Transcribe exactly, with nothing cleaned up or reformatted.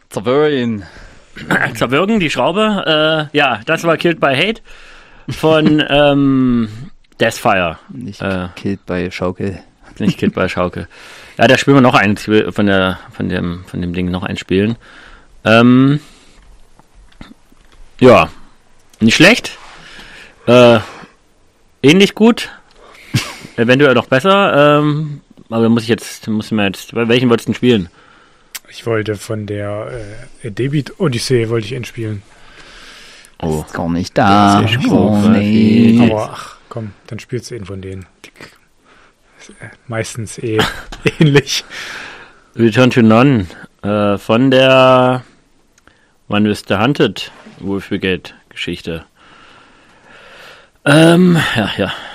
Zerwürgen. Zerwürgen, die Schraube. Äh, ja, das war Killed by Hate von ähm, Deathfire. Nicht äh, Killed by Schaukel. Nicht Killed by Schaukel. Ja, da spielen wir noch eins von der von dem von dem Ding noch ein Spielen. Ähm, ja, nicht schlecht. Äh, ähnlich gut. Eventuell noch besser. Ähm, aber muss ich jetzt muss ich mir jetzt. Welchen wolltest du denn spielen? Ich wollte von der äh, Debit Odyssey wollte ich entspielen. Oh, ist gar nicht da. Das ist Oh, gut. nee. Aber ach, komm, dann spielst du einen von denen. Die, ist, äh, meistens eh ähnlich. Return to None äh, von der One with the Hunted Wolf Brigade Geschichte. Ähm, ja, ja,